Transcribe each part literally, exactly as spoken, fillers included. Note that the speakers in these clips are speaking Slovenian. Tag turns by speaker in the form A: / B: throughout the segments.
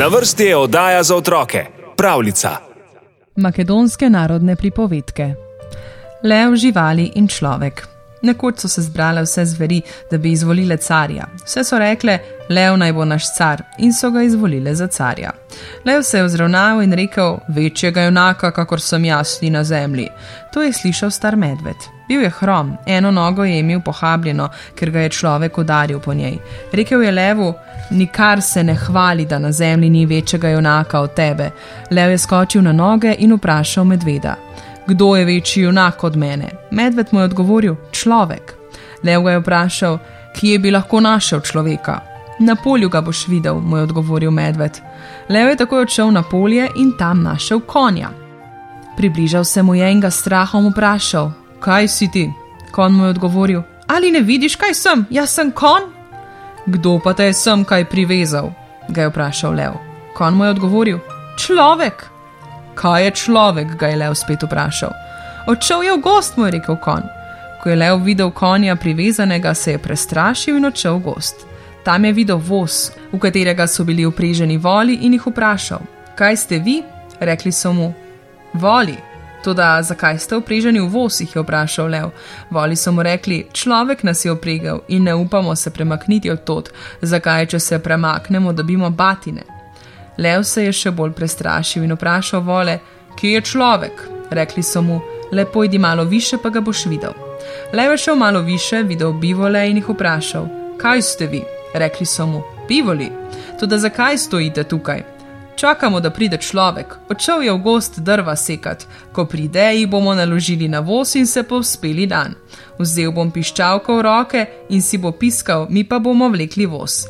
A: Na vrsti je oddaja za otroke, Pravljica.
B: Makedonske narodne pripovedke. Lev, živali in človek. Nekoč so se zbrale vse zveri, da bi izvolile carja. Vse so rekle, lev naj bo naš car, in so ga izvolile za carja. Lev se je vzravnal in rekel, večjega junaka, kakor sem jaz ni na zemlji. To je slišal star medved. Bil je hrom, eno nogo je imel pohabljeno, ker ga je človek udaril po njej. Rekel je levu, nikar se ne hvali, da na zemlji ni večjega junaka od tebe. Lev je skočil na noge in vprašal medveda, kdo je večji junak od mene? Medved mu je odgovoril, človek. Lev ga je vprašal, kje bi lahko našel človeka? Na polju ga boš videl, mu je odgovoril medved. Lev je takoj odšel na polje in tam našel konja. Približal se mu je in ga s strahom vprašal, kaj si ti? Konj mu je odgovoril, ali ne vidiš, kaj sem? Jaz sem konj. Kdo pa te je sem kaj privezal? Ga je vprašal lev. Konj mu je odgovoril, človek. Kaj je človek? Ga je lev spet vprašal. Odšel je v gost, mu je rekel konj. Ko je lev videl konja privezanega, se je prestrašil in odšel v gost. Tam je videl voz, v katerega so bili vpreženi voli, in jih vprašal, kaj ste vi? Rekli so mu, voli. Toda zakaj ste vpreženi v voz, jih je vprašal lev. Voli so mu rekli, človek nas je vpregel in ne upamo se premakniti od tod, zakaj, če se premaknemo, dobimo batine. Lev se je še bolj prestrašil in vprašal vole, kje je človek? Rekli so mu, le pojdi malo više, pa ga boš videl. Lev je šel malo više, videl bivole in jih vprašal, kaj ste vi? Rekli so mu, bivoli. Toda zakaj stojite tukaj? Čakamo, da pride človek. Odšel je v gost drva sekat. Ko pride, jih bomo naložili na voz in se povzpeli dan. Vzel bom piščalko v roke in si bo piskal, mi pa bomo vlekli voz.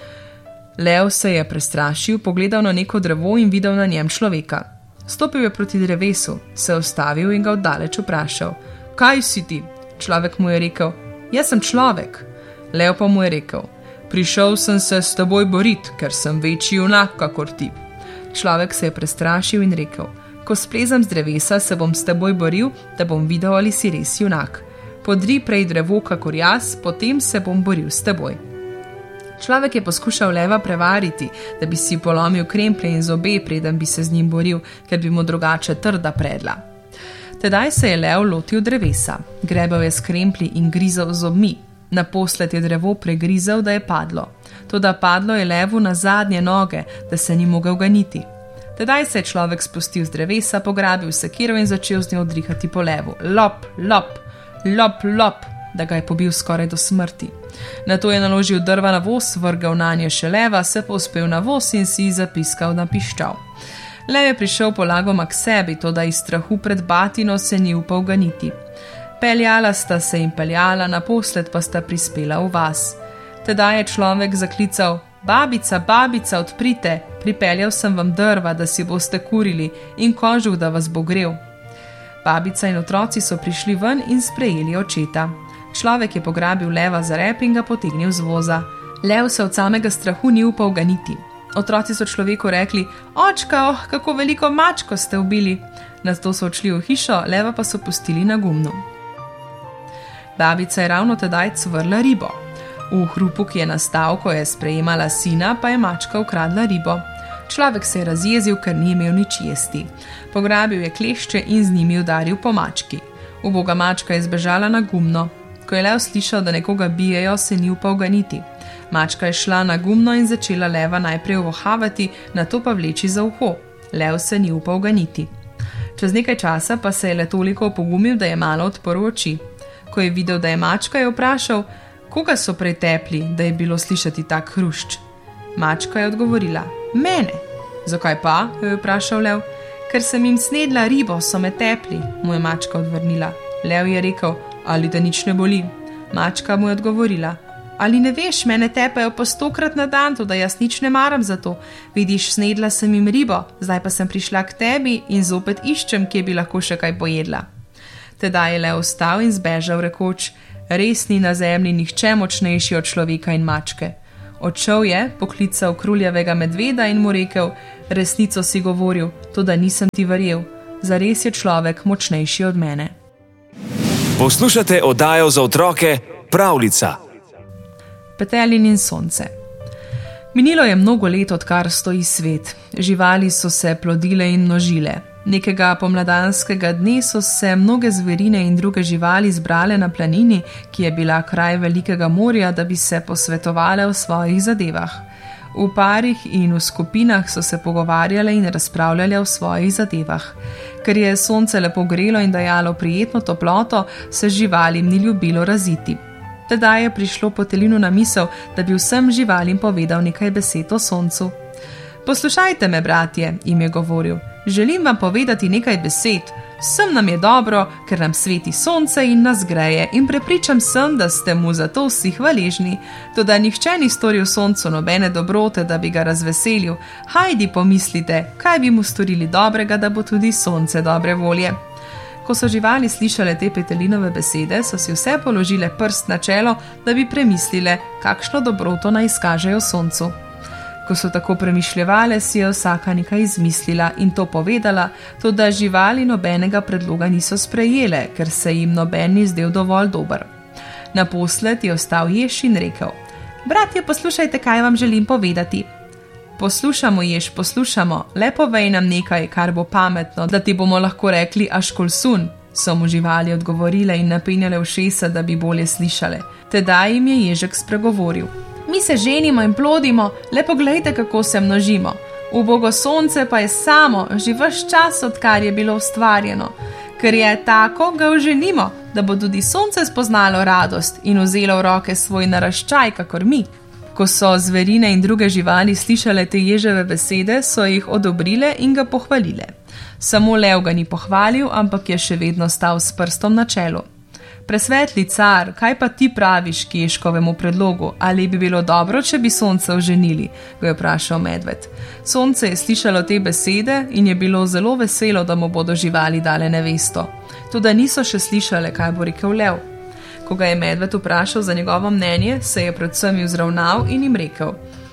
B: Lev se je prestrašil, pogledal na neko drevo in videl na njem človeka. Stopil je proti drevesu, se ustavil in ga oddaleč vprašal, kaj si ti? Človek mu je rekel, jaz sem človek. Lev pa mu je rekel, prišel sem se s teboj borit, ker sem večji junak kakor ti. Človek se je prestrašil in rekel, ko splezam z drevesa, se bom s teboj boril, da bom videl, ali si res junak. Podri prej drevo kakor jaz, potem se bom boril s teboj. Človek je poskušal leva prevariti, da bi si polomil kremplje in zobe, preden bi se z njim boril, ker bi mu drugače trda predla. Tedaj se je lev lotil drevesa. Grebel je s kremplji in grizel z zobmi. Naposled je drevo pregrizel, da je padlo. Toda padlo je levu na zadnje noge, da se ni mogel ganiti. Tedaj se je človek spustil z drevesa, pograbil sekiro in začel z njo odrihati po levu. Lop, lop, lop, lop, da ga je pobil skoraj do smrti. Nato je naložil drva na voz, vrgal nanje še leva, se povzpel na voz in si zapiskal na piščal. Lev je prišel polagoma k sebi, toda iz strahu pred batino se ni upal ganiti. Peljala sta se in peljala, naposled pa sta prispela v vas. Tedaj je človek zaklical, babica, babica, odprite, pripeljal sem vam drva, da si boste kurili in kožuh, da vas bo grel. Babica in otroci so prišli ven in sprejeli očeta. Človek je pograbil leva za rep in ga potegnil z voza. Lev se od samega strahu ni upal ganiti. Otroci so človeku rekli, očka, oh, kako veliko mačko ste ubili. Nato so odšli v hišo, leva pa so pustili na gumnu. Babica je ravno tedaj cvrla ribo. V hrupu, ki je nastal, ko je sprejemala sina, pa je mačka ukradla ribo. Človek se je razjezil, ker ni imel nič jesti. Pograbil je klešče in z njimi udaril po mački. Uboga mačka je zbežala na gumno. Ko je lev slišal, da nekoga bijejo, se ni upal ganiti. Mačka je šla na gumno in začela leva najprej uvohavati, nato pa vleči za uho. Lev se ni upal ganiti. Čez nekaj časa pa se je le toliko opogumil, da je malo odprl oči. Ko je videl, da je mačka, je vprašal, koga so pretepli, da je bilo slišati tak hrušč. Mačka je odgovorila, mene. Zakaj pa? Jo je vprašal lev. Ker sem jim snedla ribo, so me tepli, mu je mačka odvrnila. Lev je rekel, ali te nič ne boli? Mačka mu je odgovorila, ali ne veš, mene tepajo po stokrat na dan, da jaz nič ne maram za to. Vidiš, snedla sem jim ribo, zdaj pa sem prišla k tebi in zopet iščem, kje bi lahko še kaj pojedla. Tedaj je lev vstal in zbežal rekoč, res ni na zemlji nihče močnejši od človeka in mačke. Odšel je, poklical kruljavega medveda in mu rekel, resnico si govoril, toda nisem ti verjel, zares je človek močnejši od mene.
A: Poslušate oddajo za otroke Pravljica.
B: Petelin in sonce. Minilo je mnogo let, odkar stoji svet. Živali so se plodile in množile. Nekega pomladanskega dne so se mnoge zverine in druge živali zbrale na planini, ki je bila kraj velikega morja, da bi se posvetovale o svojih zadevah. V parih in v skupinah so se pogovarjale in razpravljale o svojih zadevah. Ker je sonce lepo grelo in dajalo prijetno toploto, se živalim ni ljubilo raziti. Tedaj je prišlo Petelinu na misel, da bi vsem živalim povedal nekaj besed o soncu. Poslušajte me, bratje, jim je govoril. Želim vam povedati nekaj besed. Vsem nam je dobro, ker nam sveti sonce in nas greje in prepričam sem, da ste mu zato vsi hvaležni. Toda nihče ni storil soncu nobene dobrote, da bi ga razveselil. Hajdi pomislite, kaj bi mu storili dobrega, da bo tudi sonce dobre volje. Ko so živali slišale te Petelinove besede, so si vse položile prst na čelo, da bi premislile, kakšno dobroto naj izkažejo soncu. Ko so tako premišljevale, si je vsaka nekaj izmislila in to povedala, toda živali nobenega predloga niso sprejele, ker se jim noben ni zdel dovolj dober. Naposled je ostal jež in rekel: Bratje, poslušajte, kaj vam želim povedati. Poslušamo, jež, poslušamo, le povej nam nekaj, kar bo pametno, da ti bomo lahko rekli aškolsun, so mu živali odgovorile in napenjale ušesa, da bi bolje slišale. Tedaj jim je ježek spregovoril: Mi se ženimo in plodimo, le poglejte, kako se množimo. Ubogo sonce pa je samo, že ves čas, odkar je bilo ustvarjeno. Ker je tako, ga oženimo, da bo tudi sonce spoznalo radost in vzelo v roke svoj naraščaj, kakor mi. Ko so zverine in druge živali slišale te ježeve besede, so jih odobrile in ga pohvalile. Samo lev ga ni pohvalil, ampak je še vedno stal s prstom na čelu. Presvetli car, kaj pa ti praviš k ježkovemu predlogu? Ali bi bilo dobro, če bi sonce oženili? Ga je vprašal medved. Sonce je slišalo te besede in je bilo zelo veselo, da mu bodo živali dale nevesto. Toda niso še slišale, kaj bo rekel lev. Ko ga je medved vprašal za njegovo mnenje, se je predvsem vzravnal in jim rekel: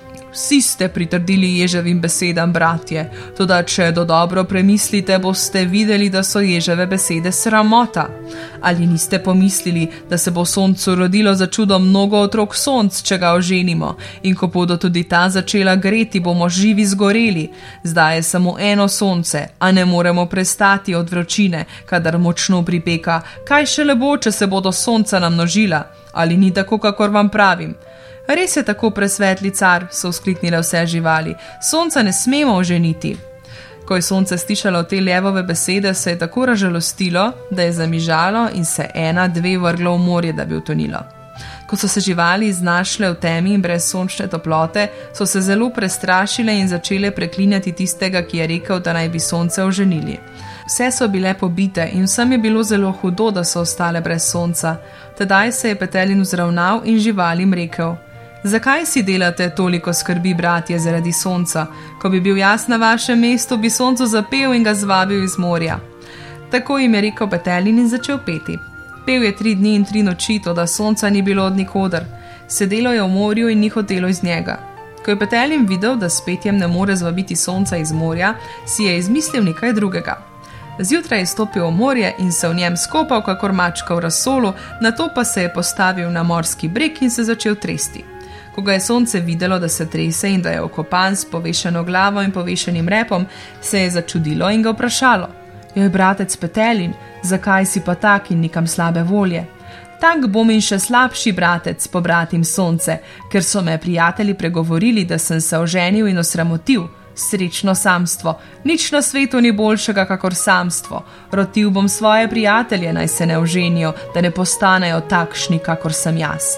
B: Vsi ste pritrdili ježevim besedam, bratje, toda če do dobro premislite, boste videli, da so ježeve besede sramota. Ali niste pomislili, da se bo soncu rodilo za čudo mnogo otrok sonc, če ga oženimo, in ko bodo tudi ta začela greti, bomo živi zgoreli. Zdaj je samo eno sonce, a ne moremo prestati od vročine, kadar močno pripeka. Kaj šele bo, če se bodo sonca namnožila? Ali ni tako, kakor vam pravim? Res je tako, presvetli car, so vzkliknile vse živali. Sonca ne smemo oženiti. Ko je sonce slišalo te levove besede, se je tako razžalostilo, da je zamižalo in se ena, dve vrglo v morje, da bi utonilo. Ko so se živali znašle v temi in brez sončne toplote, so se zelo prestrašile in začele preklinjati tistega, ki je rekel, da naj bi sonce oženili. Vse so bile pobite in vsem je bilo zelo hudo, da so ostale brez sonca. Tedaj se je Petelin vzravnal in živalim rekel: Zakaj si delate toliko skrbi, bratje, zaradi sonca? Ko bi bil jaz na vašem mestu, bi soncu zapel in ga zvabil iz morja. Tako jim je rekel Petelin in začel peti. Pel je tri dni in tri noči, toda sonca ni bilo od nikoder. Sedelo je v morju in ni hotelo iz njega. Ko je Petelin videl, da s petjem ne more zvabiti sonca iz morja, si je izmislil nekaj drugega. Zjutraj je stopil v morje in se v njem skopal, kakor mačka v razsolu, nato pa se je postavil na morski breg in se začel tresti. Ko ga je sonce videlo, da se trese in da je okopan s povešeno glavo in povešenim repom, se je začudilo in ga vprašalo: Joj, bratec Petelin, zakaj si pa tak in nikam slabe volje? Tak bom in še slabši, bratec, pobratim sonce, ker so me prijatelji pregovorili, da sem se oženil in osramotil. Srečno samstvo, nič na svetu ni boljšega kakor samstvo. Rotil bom svoje prijatelje, naj se ne oženijo, da ne postanejo takšni, kakor sem jaz.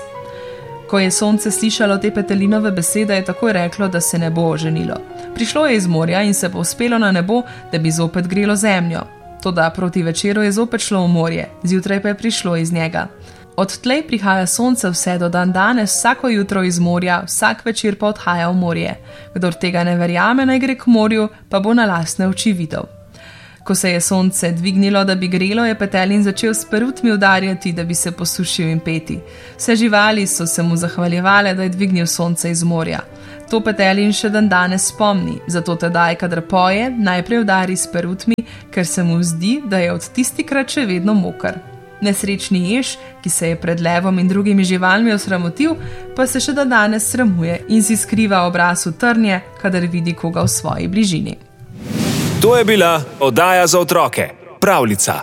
B: Ko je sonce slišalo te Petelinove besede, je takoj reklo, da se ne bo oženilo. Prišlo je iz morja in se povzpelo na nebo, da bi zopet grelo zemljo. Toda proti večeru je zopet šlo v morje, zjutraj pa je prišlo iz njega. Odtlej prihaja sonce vse do dan danes, vsako jutro iz morja, vsak večer pa odhaja v morje. Kdor tega ne verjame, naj gre k morju, pa bo na lastne oči videl. Ko se je sonce dvignilo, da bi grelo, je Petelin začel s perutmi udarjati, da bi se posušil in peti. Vse živali so se mu zahvaljevale, da je dvignil sonce iz morja. To Petelin še dan danes spomni, zato tedaj, kadar poje, najprej udari s perutmi, ker se mu zdi, da je od tistikrat še vedno moker. Nesrečni jež, ki se je pred levom in drugimi živalmi osramotil, pa se še do danes sramuje in si skriva obraz v trnje, kadar vidi koga v svoji bližini.
A: To je bila oddaja za otroke, Pravljica.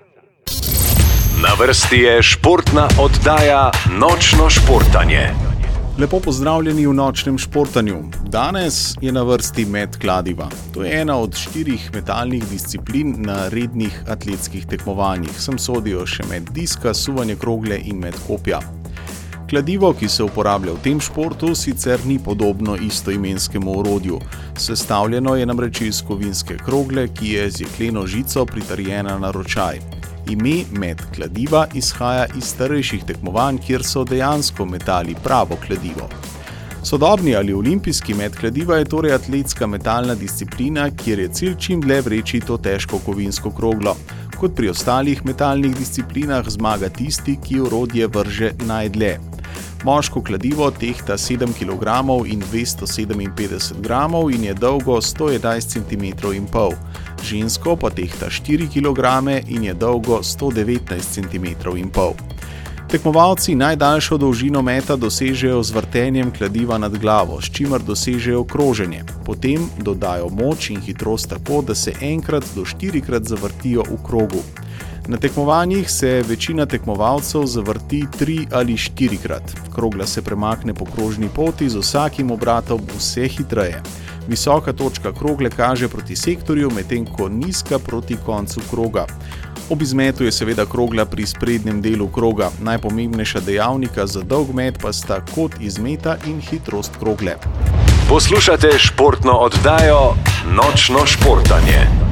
C: Na vrsti je športna oddaja Nočno športanje.
D: Lepo pozdravljeni v Nočnem športanju. Danes je na vrsti met kladiva. To je ena od štirih metalnih disciplin na rednih atletskih tekmovanjih. Sem sodijo še met diska, suvanje krogle in met kopja. Kladivo, ki se uporablja v tem športu, sicer ni podobno istoimenskemu orodju. Sestavljeno je namreč iz kovinske krogle, ki je z jekleno žico pritrjena na ročaj. Ime met kladiva izhaja iz starejših tekmovanj, kjer so dejansko metali pravo kladivo. Sodobni ali olimpijski met kladiva je torej atletska metalna disciplina, kjer je cilj čim dlje vreči to težko kovinsko kroglo. Kot pri ostalih metalnih disciplinah zmaga tisti, ki orodje vrže najdlje. Moško kladivo tehta sedem kilogramov in dvesto sedeminpetdeset gramov in je dolgo sto enajst centimetrov in pol. Žensko pa tehta štiri kilograme in je dolgo sto devetnajst centimetrov in pol. Tekmovalci najdaljšo dolžino meta dosežejo z vrtenjem kladiva nad glavo, s čimer dosežejo kroženje. Potem dodajo moč in hitrost tako, da se enkrat do štirikrat zavrtijo v krogu. Na tekmovanjih se večina tekmovalcev zavrti tri ali štirikrat. Krogla se premakne po krožni poti z vsakim obratom vse hitreje. Visoka točka krogle kaže proti sektorju, medtem ko nizka proti koncu kroga. Ob izmetu je seveda krogla pri sprednjem delu kroga. Najpomembnejša dejavnika za dolg met pa sta kot izmeta in hitrost krogle.
C: Poslušate športno oddajo Nočno športanje.